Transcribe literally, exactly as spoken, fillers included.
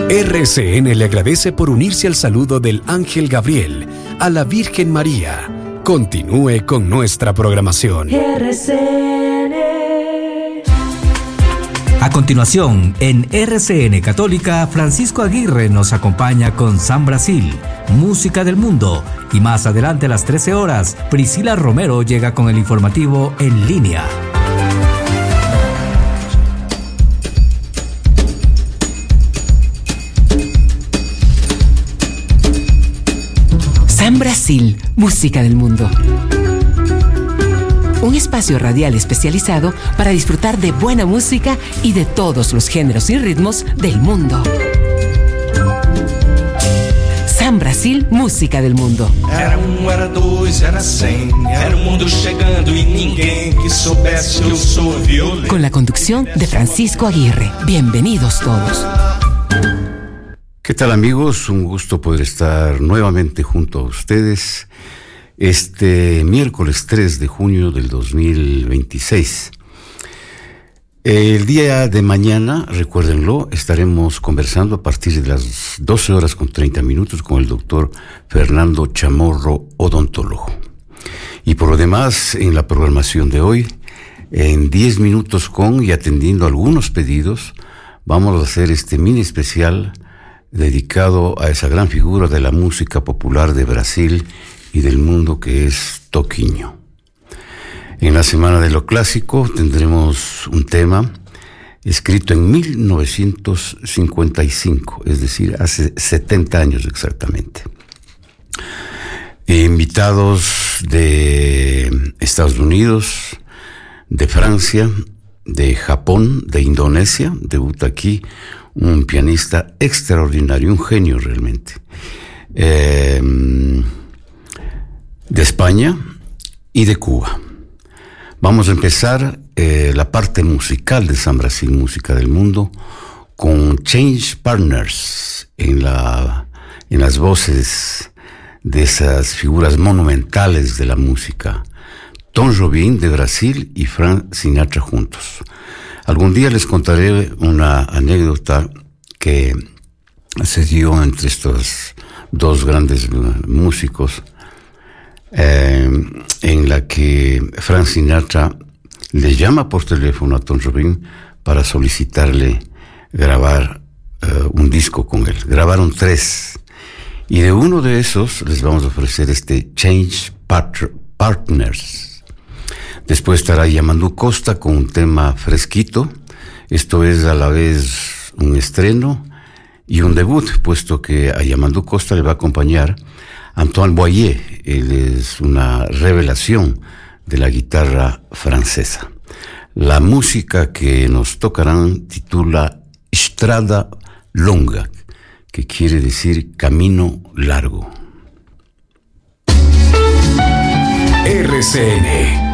R C N le agradece por unirse al saludo del Ángel Gabriel a la Virgen María. Continúe con nuestra programación. R C N. A continuación, en R C N Católica, Francisco Aguirre nos acompaña con San Brasil, música del mundo. Y más adelante a las trece horas, Priscila Romero llega con el informativo En Línea. San Brasil, música del mundo. Un espacio radial especializado para disfrutar de buena música y de todos los géneros y ritmos del mundo. San Brasil, música del mundo. Era um, era dois, era cem. Era um mundo chegando e ninguém que soubesse que eu sou violento. Con la conducción de Francisco Aguirre. Bienvenidos todos. ¿Qué tal, amigos? Un gusto poder estar nuevamente junto a ustedes este miércoles tres de junio del dos mil veintiséis. El día de mañana, recuérdenlo, estaremos conversando a partir de las doce horas con treinta minutos con el doctor Fernando Chamorro, odontólogo. Y por lo demás, en la programación de hoy, en diez minutos con y atendiendo algunos pedidos, vamos a hacer este mini especial dedicado a esa gran figura de la música popular de Brasil y del mundo que es Toquinho. En la Semana de lo Clásico tendremos un tema escrito en mil novecientos cincuenta y cinco, es decir, hace setenta años exactamente. E invitados de Estados Unidos, de Francia, de Japón, de Indonesia. Debuta aquí un pianista extraordinario, un genio realmente, eh, de España y de Cuba. Vamos a empezar eh, la parte musical de San Brasil, música del mundo, con Change Partners en, la, en las voces de esas figuras monumentales de la música. Tom Jobim de Brasil y Frank Sinatra juntos. Algún día les contaré una anécdota que se dio entre estos dos grandes músicos, eh, en la que Frank Sinatra le llama por teléfono a Tom Jobim para solicitarle grabar uh, un disco con él. Grabaron tres, y de uno de esos les vamos a ofrecer este Change Part- Partners. Después estará Yamandu Costa con un tema fresquito. Esto es a la vez un estreno y un debut, puesto que a Yamandu Costa le va a acompañar Antoine Boyer. Él es una revelación de la guitarra francesa. La música que nos tocarán titula Estrada Longa, que quiere decir camino largo. R C N